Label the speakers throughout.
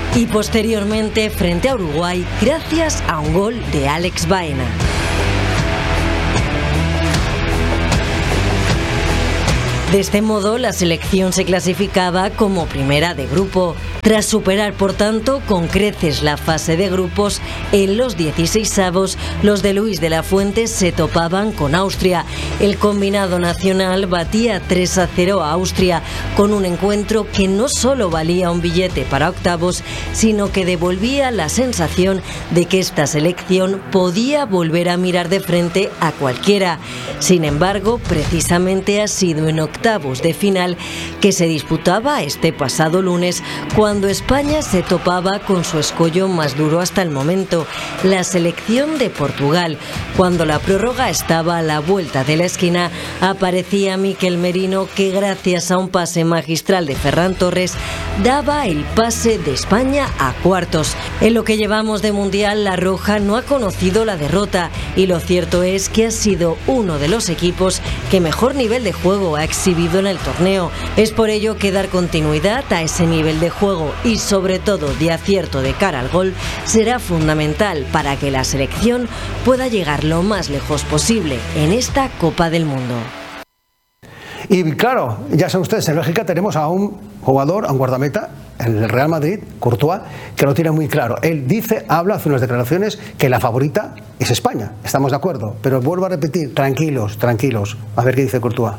Speaker 1: y posteriormente frente a Uruguay gracias a un gol de Alex Baena. De este modo, la selección se clasificaba como primera de grupo, tras superar, por tanto, con creces la fase de grupos. En los 16avos, los de Luis de la Fuente se topaban con Austria. El combinado nacional batía 3-0 a Austria, con un encuentro que no solo valía un billete para octavos, sino que devolvía la sensación de que esta selección podía volver a mirar de frente a cualquiera. Sin embargo, precisamente ha sido en octavos de final que se disputaba este pasado lunes, cuando España se topaba con su escollo más duro hasta el momento, la selección de Portugal. Cuando la prórroga estaba a la vuelta de la esquina, aparecía Mikel Merino, que gracias a un pase magistral de Ferran Torres daba el pase de España a cuartos. En lo que llevamos de Mundial, la Roja no ha conocido la derrota, y lo cierto es que ha sido uno de los equipos que mejor nivel de juego ha exhibido en el torneo. Es por ello que dar continuidad a ese nivel de juego y sobre todo de acierto de cara al gol será fundamental para que la selección pueda llegar lo más lejos posible en esta Copa del Mundo.
Speaker 2: Y claro, ya saben ustedes, en Bélgica tenemos a un jugador, a un guardameta, en el Real Madrid, Courtois, que lo tiene muy claro. Él habla, hace unas declaraciones que la favorita es España. Estamos de acuerdo, pero vuelvo a repetir, tranquilos, tranquilos. A ver qué dice Courtois.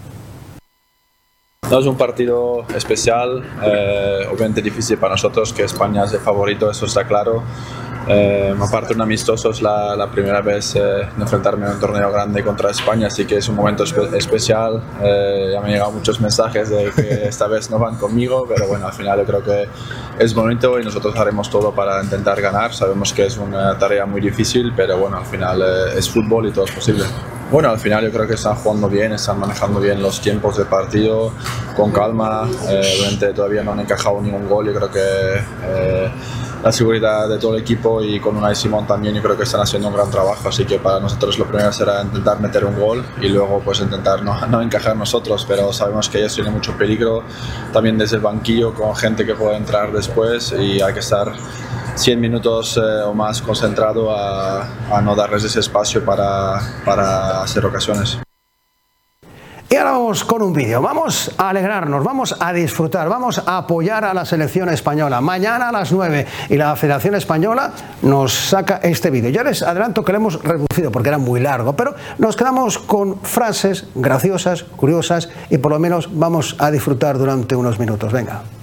Speaker 3: No, es un partido especial, obviamente difícil para nosotros, que España es el favorito, eso está claro. Aparte, un amistoso es la primera vez de enfrentarme a un torneo grande contra España, así que es un momento especial. Ya me han llegado muchos mensajes de que esta vez no van conmigo, pero bueno, al final yo creo que es bonito y nosotros haremos todo para intentar ganar. Sabemos que es una tarea muy difícil, pero bueno, al final es fútbol y todo es posible. Bueno, al final yo creo que están jugando bien, están manejando bien los tiempos de partido, con calma. Obviamente todavía no han encajado ningún gol, yo creo que la seguridad de todo el equipo y con Unai Simón también yo creo que están haciendo un gran trabajo, así que para nosotros lo primero será intentar meter un gol y luego pues intentar no encajar nosotros, pero sabemos que ellos tienen mucho peligro también desde el banquillo, con gente que puede entrar después, y hay que estar 100 minutos o más concentrado a no darles ese espacio para hacer ocasiones.
Speaker 2: Y ahora vamos con un vídeo, vamos a alegrarnos, vamos a disfrutar, vamos a apoyar a la selección española. Mañana a las 9 y la Federación Española nos saca este vídeo. Ya les adelanto que lo hemos reducido porque era muy largo, pero nos quedamos con frases graciosas, curiosas, y por lo menos vamos a disfrutar durante unos minutos. Venga.